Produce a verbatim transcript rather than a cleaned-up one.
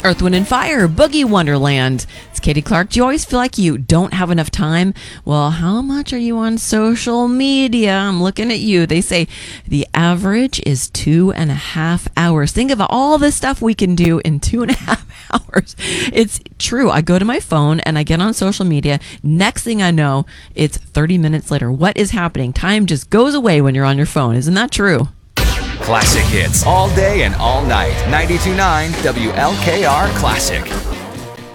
Earth, Wind, and Fire, Boogie Wonderland. It's Katie Clark. Do you always feel like you don't have enough time? Well, how much are you on social media? I'm looking at you. They say the average is two and a half hours. Think of all the stuff we can do in two and a half hours. It's true. I go to my phone and I get on social media. Next thing I know, it's thirty minutes later. What is happening? Time just goes away when you're on your phone. Isn't that true? Classic hits all day and all night. ninety-two point nine W L K R Classic.